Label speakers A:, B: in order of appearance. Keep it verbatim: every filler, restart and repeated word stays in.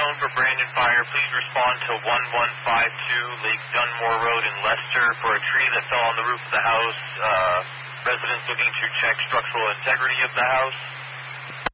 A: zone for Brandon Fire. Please respond to one one five two Lake Dunmore Road in Leicester for a tree that fell on the roof of the house. Uh, residents looking to check structural integrity of the house.